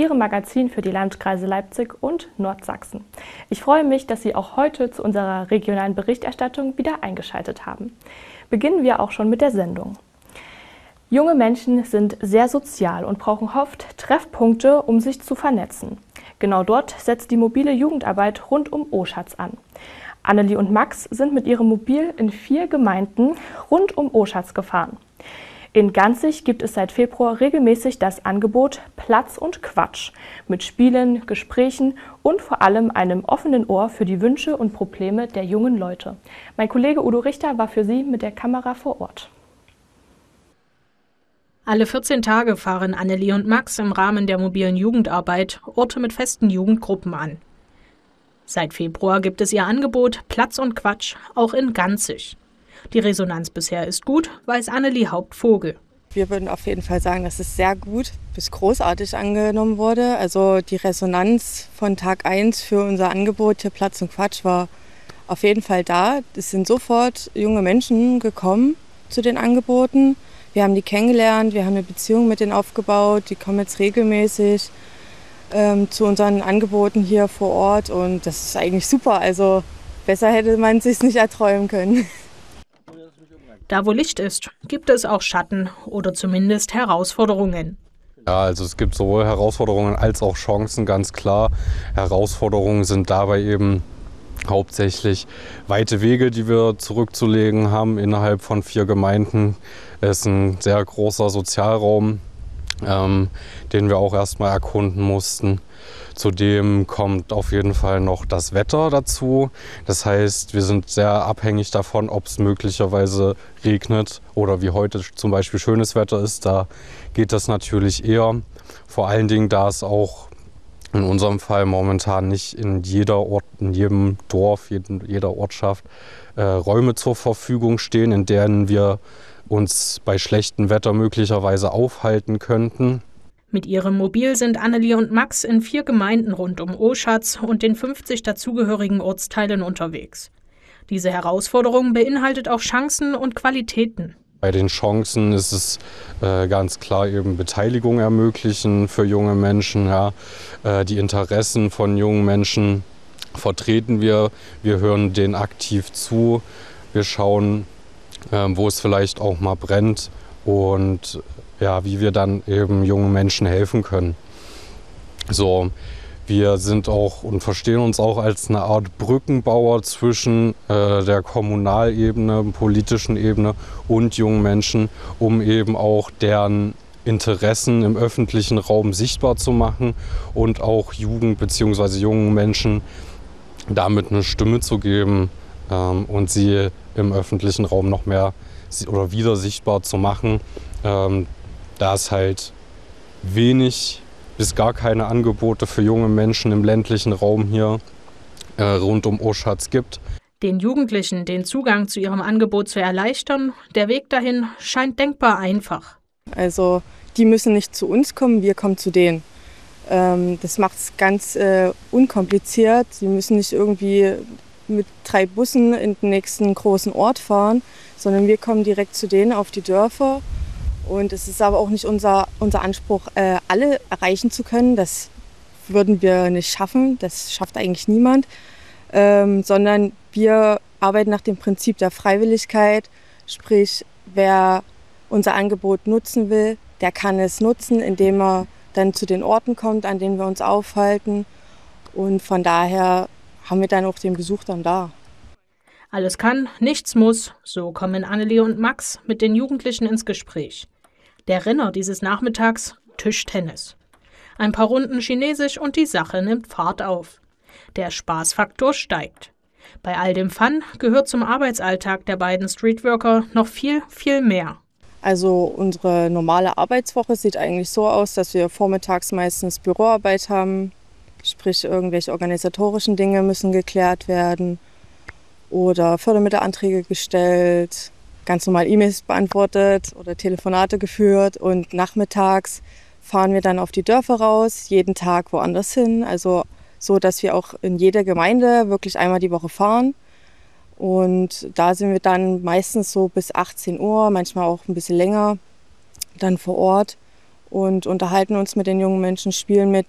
Ihrem Magazin für die Landkreise Leipzig und Nordsachsen. Ich freue mich, dass Sie auch heute zu unserer regionalen Berichterstattung wieder eingeschaltet haben. Beginnen wir auch schon mit der Sendung. Junge Menschen sind sehr sozial und brauchen oft Treffpunkte, um sich zu vernetzen. Genau dort setzt die mobile Jugendarbeit rund um Oschatz an. Annelie und Max sind mit ihrem Mobil in 4 Gemeinden rund um Oschatz gefahren. In Ganzig gibt es seit Februar regelmäßig das Angebot Platz und Quatsch mit Spielen, Gesprächen und vor allem einem offenen Ohr für die Wünsche und Probleme der jungen Leute. Mein Kollege Udo Richter war für Sie mit der Kamera vor Ort. Alle 14 Tage fahren Annelie und Max im Rahmen der mobilen Jugendarbeit Orte mit festen Jugendgruppen an. Seit Februar gibt es ihr Angebot Platz und Quatsch auch in Ganzig. Die Resonanz bisher ist gut, weiß Annelie Hauptvogel. Wir würden auf jeden Fall sagen, dass es sehr gut bis großartig angenommen wurde. Also die Resonanz von Tag 1 für unser Angebot hier Platz und Quatsch war auf jeden Fall da. Es sind sofort junge Menschen gekommen zu den Angeboten. Wir haben die kennengelernt, wir haben eine Beziehung mit denen aufgebaut. Die kommen jetzt regelmäßig zu unseren Angeboten hier vor Ort. Und das ist eigentlich super. Also besser hätte man es sich nicht erträumen können. Da wo Licht ist, gibt es auch Schatten oder zumindest Herausforderungen. Ja, also es gibt sowohl Herausforderungen als auch Chancen, ganz klar. Herausforderungen sind dabei eben hauptsächlich weite Wege, die wir zurückzulegen haben innerhalb von 4 Gemeinden. Es ist ein sehr großer Sozialraum, den wir auch erstmal erkunden mussten. Zudem kommt auf jeden Fall noch das Wetter dazu. Das heißt, wir sind sehr abhängig davon, ob es möglicherweise regnet oder wie heute zum Beispiel schönes Wetter ist. Da geht das natürlich eher. Vor allen Dingen, da es auch in unserem Fall momentan nicht in jedem Dorf, jeder Ortschaft Räume zur Verfügung stehen, in denen wir uns bei schlechtem Wetter möglicherweise aufhalten könnten. Mit ihrem Mobil sind Annelie und Max in 4 Gemeinden rund um Oschatz und den 50 dazugehörigen Ortsteilen unterwegs. Diese Herausforderung beinhaltet auch Chancen und Qualitäten. Bei den Chancen ist es ganz klar eben Beteiligung ermöglichen für junge Menschen. Ja. Die Interessen von jungen Menschen vertreten wir. Wir hören denen aktiv zu. Wir schauen, wo es vielleicht auch mal brennt und ja, wie wir dann eben jungen Menschen helfen können. So, wir sind auch und verstehen uns auch als eine Art Brückenbauer zwischen der Kommunalebene, politischen Ebene und jungen Menschen, um eben auch deren Interessen im öffentlichen Raum sichtbar zu machen und auch Jugend bzw. jungen Menschen damit eine Stimme zu geben und sie im öffentlichen Raum noch mehr oder wieder sichtbar zu machen. Da es halt wenig bis gar keine Angebote für junge Menschen im ländlichen Raum hier rund um Oschatz gibt. Den Jugendlichen den Zugang zu ihrem Angebot zu erleichtern, der Weg dahin scheint denkbar einfach. Also die müssen nicht zu uns kommen, wir kommen zu denen. Das macht es ganz unkompliziert. Sie müssen nicht irgendwie mit 3 Bussen in den nächsten großen Ort fahren, sondern wir kommen direkt zu denen auf die Dörfer. Und es ist aber auch nicht unser Anspruch, alle erreichen zu können. Das würden wir nicht schaffen, das schafft eigentlich niemand. Sondern wir arbeiten nach dem Prinzip der Freiwilligkeit. Sprich, wer unser Angebot nutzen will, der kann es nutzen, indem er dann zu den Orten kommt, an denen wir uns aufhalten. Und von daher haben wir dann auch den Besuch dann da. Alles kann, nichts muss, so kommen Annelie und Max mit den Jugendlichen ins Gespräch. Der Renner dieses Nachmittags: Tischtennis. Ein paar Runden Chinesisch und die Sache nimmt Fahrt auf. Der Spaßfaktor steigt. Bei all dem Fun gehört zum Arbeitsalltag der beiden Streetworker noch viel, viel mehr. Also unsere normale Arbeitswoche sieht eigentlich so aus, dass wir vormittags meistens Büroarbeit haben. Sprich, irgendwelche organisatorischen Dinge müssen geklärt werden oder Fördermittelanträge gestellt, ganz normal E-Mails beantwortet oder Telefonate geführt. Und nachmittags fahren wir dann auf die Dörfer raus, jeden Tag woanders hin. Also so, dass wir auch in jeder Gemeinde wirklich einmal die Woche fahren. Und da sind wir dann meistens so bis 18 Uhr, manchmal auch ein bisschen länger, dann vor Ort und unterhalten uns mit den jungen Menschen, spielen mit